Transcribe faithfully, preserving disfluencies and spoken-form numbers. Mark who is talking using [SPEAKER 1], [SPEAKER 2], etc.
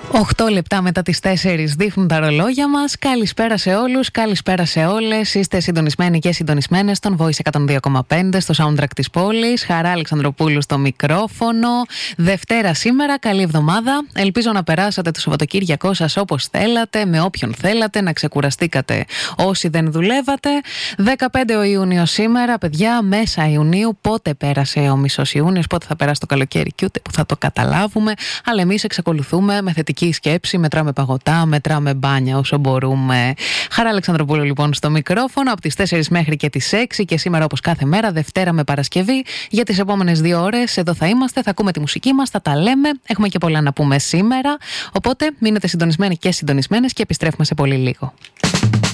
[SPEAKER 1] οκτώ λεπτά μετά τις τέσσερις δείχνουν τα ρολόγια μας. Καλησπέρα σε όλους, καλησπέρα σε όλες. Είστε συντονισμένοι και συντονισμένες στον Voice εκατόν δύο κόμμα πέντε, στο soundtrack της πόλης. Χαρά Αλεξανδροπούλου στο μικρόφωνο. Δευτέρα σήμερα, καλή εβδομάδα. Ελπίζω να περάσατε το Σαββατοκύριακό σας όπως θέλατε, με όποιον θέλατε, να ξεκουραστήκατε όσοι δεν δουλεύατε. δεκαπέντε ο Ιούνιος σήμερα, παιδιά, μέσα Ιουνίου. Πότε πέρασε ο μισός Ιούνιος, πότε θα περάσει το καλοκαίρι και ούτε που θα το καταλάβουμε. Αλλά εμείς εξακολουθούμε με θετική σκέψη, μετράμε παγωτά, μετράμε μπάνια όσο μπορούμε. Χαρά Αλεξανδροπούλου λοιπόν στο μικρόφωνο από τις τέσσερις μέχρι και τις έξι και σήμερα όπως κάθε μέρα, Δευτέρα με Παρασκευή, για τις επόμενες δύο ώρες εδώ θα είμαστε, θα ακούμε τη μουσική μας, θα τα λέμε, έχουμε και πολλά να πούμε σήμερα, οπότε μείνετε συντονισμένοι και συντονισμένες και επιστρέφουμε σε πολύ λίγο.